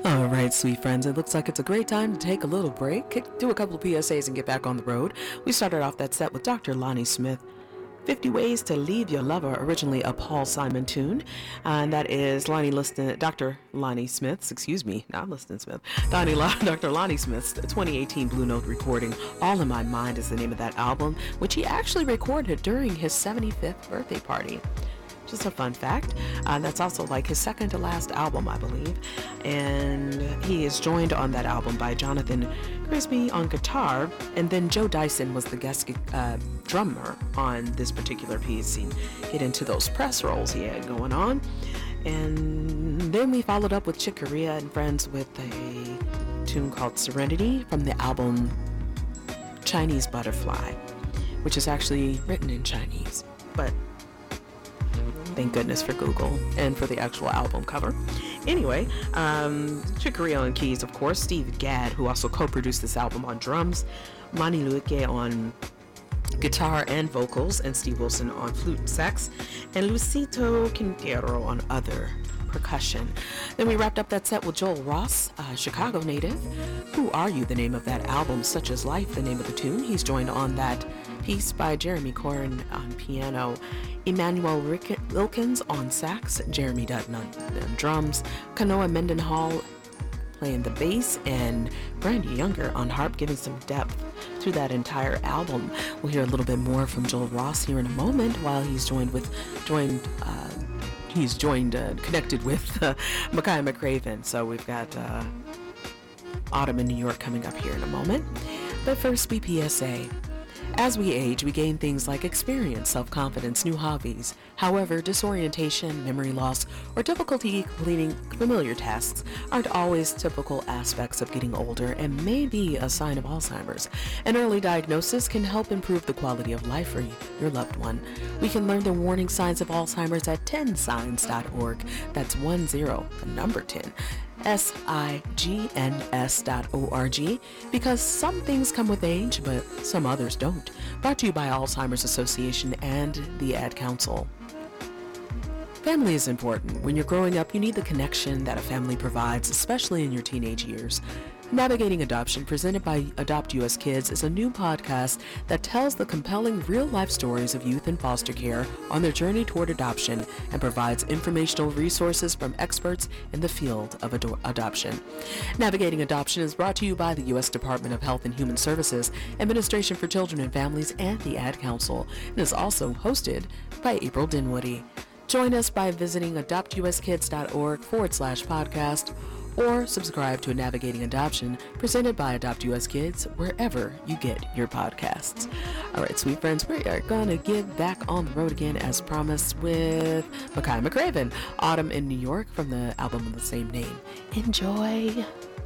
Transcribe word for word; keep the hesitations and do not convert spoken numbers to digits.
All right, sweet friends, it looks like it's a great time to take a little break, kick- do a couple of P S As, and get back on the road. We started off that set with Doctor Lonnie Smith, fifty Ways to Leave Your Lover, originally a Paul Simon tune. And that is Lonnie Liston, Doctor Lonnie Smith's, excuse me, not Liston Smith, Donnie Lo- Doctor Lonnie Smith's twenty eighteen Blue Note recording. All in My Mind is the name of that album, which he actually recorded during his seventy-fifth birthday party. Just a fun fact. Uh, that's also like his second to last album, I believe. And he is joined on that album by Jonathan Crisby on guitar. And then Joe Dyson was the guest uh, drummer on this particular piece. He get into those press rolls he had going on. And then we followed up with Chick Corea and Friends with a tune called Serenity from the album Chinese Butterfly, which is actually written in Chinese. But thank goodness for Google and for the actual album cover. Anyway, um, Chick Corea on keys, of course, Steve Gadd, who also co-produced this album on drums, Mani Luque on guitar and vocals, and Steve Wilson on flute and sax, and Luisito Quintero on other percussion. Then we wrapped up that set with Joel Ross, a Chicago native. Who Are You, the name of that album, Such Is Life, the name of the tune. He's joined on that piece by Jeremy Corin on piano, Emmanuel Rick- Wilkins on sax, Jeremy Dutton on, on drums, Kanoa Mendenhall playing the bass, and Brandy Younger on harp, giving some depth to that entire album. We'll hear a little bit more from Joel Ross here in a moment while he's joined with joined uh, he's joined uh, connected with uh, Makaya McCraven. So we've got uh, Autumn in New York coming up here in a moment. But first, B P S A. As we age, we gain things like experience, self-confidence, new hobbies. However, disorientation, memory loss, or difficulty completing familiar tasks aren't always typical aspects of getting older and may be a sign of Alzheimer's. An early diagnosis can help improve the quality of life for your loved one. We can learn the warning signs of Alzheimer's at ten signs dot org. That's one zero, the number ten. S I G N S dot O R G, because some things come with age, but some others don't. Brought to you by Alzheimer's Association and the Ad Council. Family is important. When you're growing up, you need the connection that a family provides, especially in your teenage years. Navigating Adoption, presented by Adopt U S Kids, is a new podcast that tells the compelling real-life stories of youth in foster care on their journey toward adoption and provides informational resources from experts in the field of ado- adoption. Navigating Adoption is brought to you by the U S Department of Health and Human Services, Administration for Children and Families, and the Ad Council, and is also hosted by April Dinwoody. Join us by visiting adopt u s kids dot org forward slash podcast, or subscribe to a Navigating Adoption presented by Adopt U S Kids wherever you get your podcasts. All right, sweet friends, we are going to get back on the road again as promised with Makaya McCraven, Autumn in New York, from the album of the same name. Enjoy.